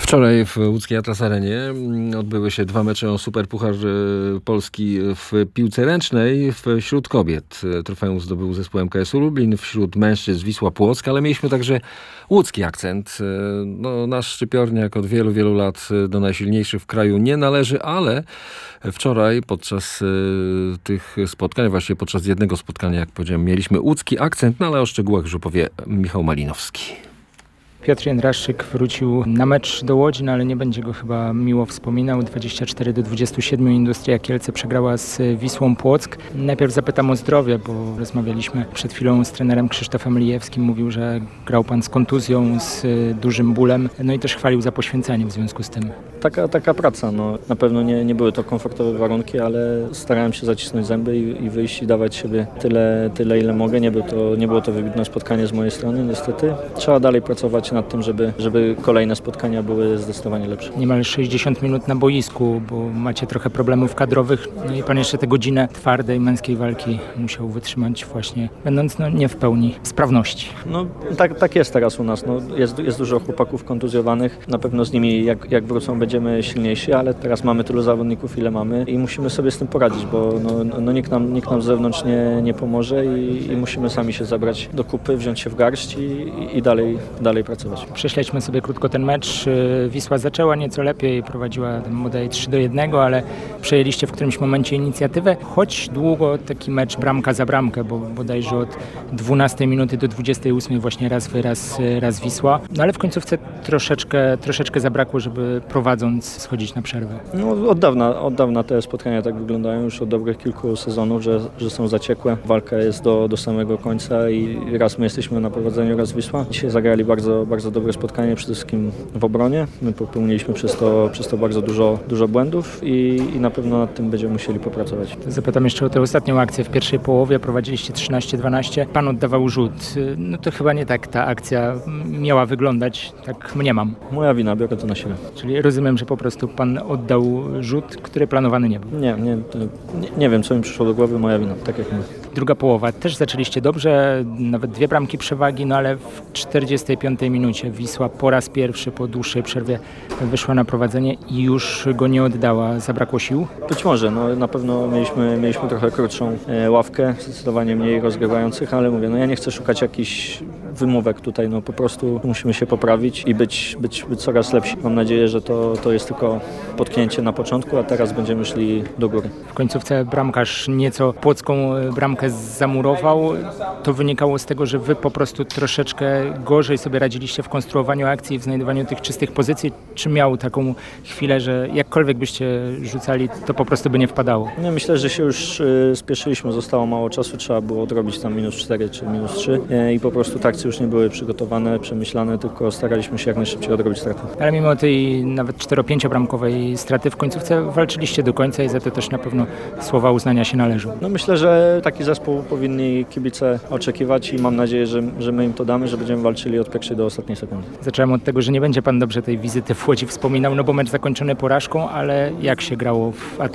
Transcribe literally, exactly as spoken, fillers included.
Wczoraj w łódzkiej Atlas Arenie odbyły się dwa mecze o Superpuchar Polski w piłce ręcznej wśród kobiet. Trofeum zdobył zespół M K S-u Lublin, wśród mężczyzn Wisła Płock, ale mieliśmy także łódzki akcent. No, nasz szczypiorniak od wielu, wielu lat do najsilniejszych w kraju nie należy, ale wczoraj podczas tych spotkań, właściwie podczas jednego spotkania, jak powiedziałem, mieliśmy łódzki akcent, no ale o szczegółach już opowie Michał Malinowski. Piotr Jędraszczyk wrócił na mecz do Łodzi, no ale nie będzie go chyba miło wspominał. dwadzieścia cztery do dwudziestu siedmiu Industria Kielce przegrała z Wisłą Płock. Najpierw zapytam o zdrowie, bo rozmawialiśmy przed chwilą z trenerem Krzysztofem Lijewskim. Mówił, że grał pan z kontuzją, z dużym bólem, no i też chwalił za poświęcenie w związku z tym. Taka, taka praca. No. Na pewno nie, nie były to komfortowe warunki, ale starałem się zacisnąć zęby i, i wyjść i dawać siebie tyle, tyle ile mogę. Nie, był to, nie było to wybitne spotkanie z mojej strony, niestety. Trzeba dalej pracować nad tym, żeby, żeby kolejne spotkania były zdecydowanie lepsze. Niemal sześćdziesiąt minut na boisku, bo macie trochę problemów kadrowych, no i pan jeszcze tę godzinę twardej męskiej walki musiał wytrzymać właśnie, będąc no, nie w pełni sprawności. No tak, tak jest teraz u nas. No, jest, jest dużo chłopaków kontuzjowanych. Na pewno z nimi jak, jak wrócą będziemy silniejsi, ale teraz mamy tylu zawodników, ile mamy i musimy sobie z tym poradzić, bo no, no, nikt, nam, nikt nam z zewnątrz nie, nie pomoże i, i musimy sami się zabrać do kupy, wziąć się w garść i, i dalej, dalej pracować. Prześledźmy sobie krótko ten mecz. Wisła zaczęła nieco lepiej, prowadziła bodaj trzy do jednego, ale przejęliście w którymś momencie inicjatywę, choć długo taki mecz bramka za bramkę, bo bodajże od dwunastej minuty do dwudziestej ósmej właśnie raz wy, raz, raz Wisła. No ale w końcówce troszeczkę, troszeczkę zabrakło, żeby prowadząc schodzić na przerwę. No, od dawna, od dawna te spotkania tak wyglądają, już od dobrych kilku sezonów, że, że są zaciekłe. Walka jest do, do samego końca i raz my jesteśmy na prowadzeniu, raz Wisła. Dzisiaj zagrali bardzo, bardzo dobre spotkanie, przede wszystkim w obronie. My popełniliśmy przez to, przez to bardzo dużo, dużo błędów i, i na pewno nad tym będziemy musieli popracować. Zapytam jeszcze o tę ostatnią akcję. W pierwszej połowie prowadziliście trzynaście dwanaście. Pan oddawał rzut. No to chyba nie tak ta akcja miała wyglądać, tak mniemam. Moja wina, biorę to na siebie. Czyli rozumiem, że po prostu pan oddał rzut, który planowany nie był. Nie, nie, nie, nie wiem, co mi przyszło do głowy, moja wina, tak jak mówię. Druga połowa. Też zaczęliście dobrze, nawet dwie bramki przewagi, no ale w czterdziestej piątej minucie Wisła po raz pierwszy po dłuższej przerwie wyszła na prowadzenie i już go nie oddała. Zabrakło sił? Być może, no na pewno mieliśmy, mieliśmy trochę krótszą e, ławkę, zdecydowanie mniej rozgrywających, ale mówię, no ja nie chcę szukać jakichś wymówek tutaj, no po prostu musimy się poprawić i być, być, być coraz lepsi. Mam nadzieję, że to, to jest tylko potknięcie na początku, a teraz będziemy szli do góry. W końcówce bramkarz nieco płocką bramkę zamurował. To wynikało z tego, że wy po prostu troszeczkę gorzej sobie radziliście w konstruowaniu akcji, w znajdowaniu tych czystych pozycji. Czy miał taką chwilę, że jakkolwiek byście rzucali, to po prostu by nie wpadało? No, myślę, że się już y, spieszyliśmy, zostało mało czasu, trzeba było odrobić tam minus cztery czy minus trzy y, i po prostu te akcje już nie były przygotowane, przemyślane, tylko staraliśmy się jak najszybciej odrobić straty. Ale mimo tej nawet cztero-pięciobramkowej straty w końcówce walczyliście do końca i za to też na pewno słowa uznania się należą. No myślę, że taki zespół powinni kibice oczekiwać i mam nadzieję, że, że my im to damy, że będziemy walczyli od pierwszej do ostatniej sekundy. Zacząłem od tego, że nie będzie pan dobrze tej wizyty w Łodzi wspominał, no bo mecz zakończony porażką, ale jak się grało w